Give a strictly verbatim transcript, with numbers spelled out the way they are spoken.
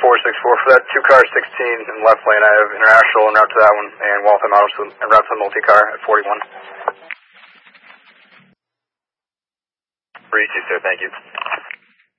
four six four. For that two car sixteen in left lane, I have International en route to that one, and Waltham Auto en route to the multi-car at forty-one. three two, sir, thank you.